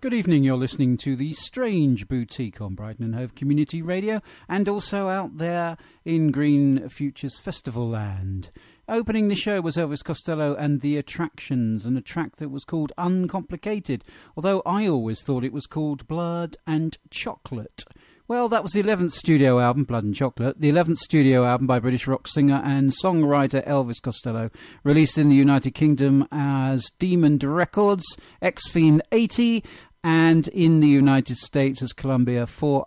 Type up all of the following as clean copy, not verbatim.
Good evening, you're listening to The Strange Boutique on Brighton and Hove Community Radio and also out there in Green Futures Festival Land. Opening the show was Elvis Costello and The Attractions, and a track that was called Uncomplicated, although I always thought it was called Blood and Chocolate. Well, that was the 11th studio album, Blood and Chocolate, the 11th studio album by British rock singer and songwriter Elvis Costello, released in the United Kingdom as Demon Records, X-Fiend 80, and in the United States as Columbia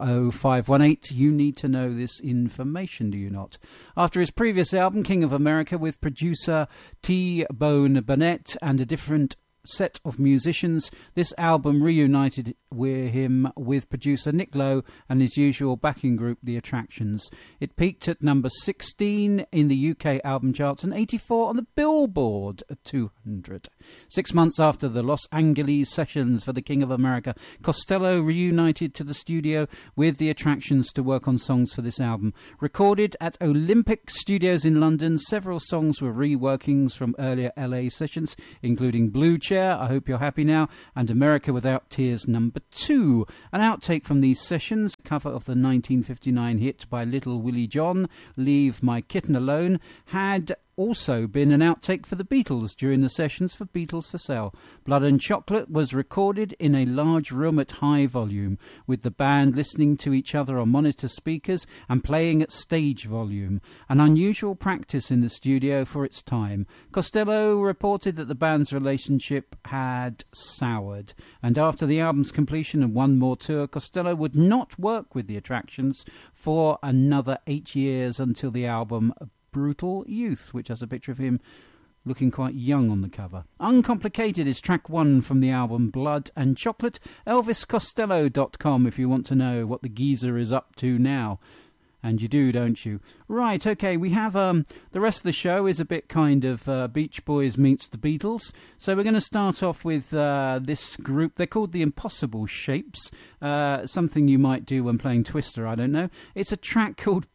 40518. You need to know this information, do you not? After his previous album, King of America, with producer T-Bone Burnett and a different set of musicians, this album reunited him with producer Nick Lowe and his usual backing group, The Attractions. It peaked at number 16 in the UK album charts and 84 on the Billboard 200. 6 months after the Los Angeles sessions for the King of America, Costello reunited to the studio with The Attractions to work on songs for this album. Recorded at Olympic Studios in London, several songs were reworkings from earlier LA sessions, including Blue Chair, I Hope You're Happy Now, and America Without Tears number 2. An outtake from these sessions, cover of the 1959 hit by Little Willie John, Leave My Kitten Alone, had also been an outtake for the Beatles during the sessions for Beatles for Sale. Blood and Chocolate was recorded in a large room at high volume, with the band listening to each other on monitor speakers and playing at stage volume, an unusual practice in the studio for its time. Costello reported that the band's relationship had soured, and after the album's completion and one more tour, Costello would not work with The Attractions for another 8 years until the album Brutal Youth, which has a picture of him looking quite young on the cover. Uncomplicated is track 1 from the album Blood and Chocolate. ElvisCostello.com if you want to know what the geezer is up to now. And you do, don't you? Right, okay, we have the rest of the show is a bit kind of Beach Boys meets the Beatles. So we're going to start off with this group. They're called the Impossible Shapes. Something you might do when playing Twister, I don't know. It's a track called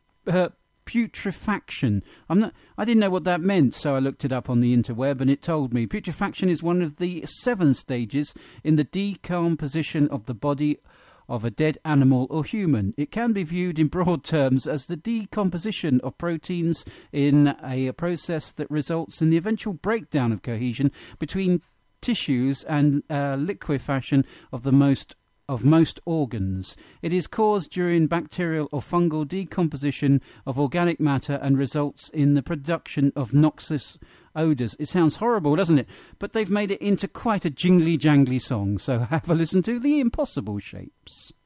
Putrefaction. I didn't know what that meant, so I looked it up on the interweb and it told me. Putrefaction is one of the 7 stages in the decomposition of the body of a dead animal or human. It can be viewed in broad terms as the decomposition of proteins in a process that results in the eventual breakdown of cohesion between tissues and liquefaction of most organs. It is caused during bacterial or fungal decomposition of organic matter and results in the production of noxious odours. It sounds horrible, doesn't it? But they've made it into quite a jingly-jangly song, so have a listen to The Impossible Shapes.